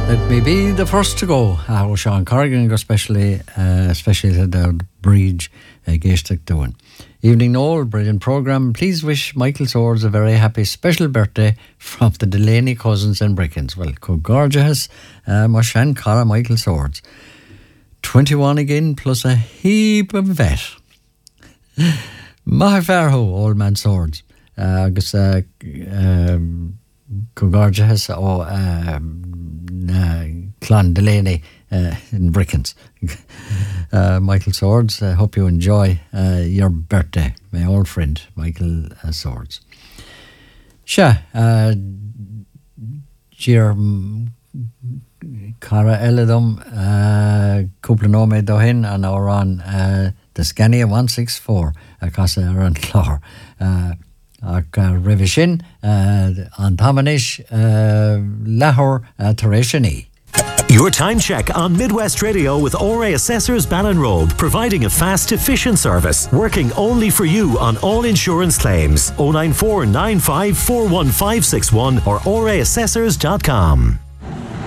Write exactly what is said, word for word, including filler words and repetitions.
Let me be the first to go. Uh, Sean Corrigan go especially, uh, especially to the bridge uh, Gaistic doing. Evening Noel, brilliant programme. Please wish Michael Swords a very happy special birthday from the Delaney cousins in Brickens. Well, gorgeous, uh, Moshan Cara Michael Swords. twenty-one again plus a heap of vet. Maha Farho, old man Swords. Uh, I guess uh, um, gorgeous or um, uh, Clon Delaney uh, in Brickens. uh, Michael Swords, I hope you enjoy uh, your birthday, my old friend Michael uh, Swords. Sha, uh, Jir Cara Eladum, uh, Kupla Nome Dohin, and our on uh, the Scania one sixty-four, across around Clor. Uh, Ac revishin an Tamanish Lahore Tereshani. Your time check on Midwest Radio with O R A Assessors Ballinrobe, providing a fast, efficient service, working only for you on all insurance claims. oh nine four nine five four one five six one or O R A assessors dot com.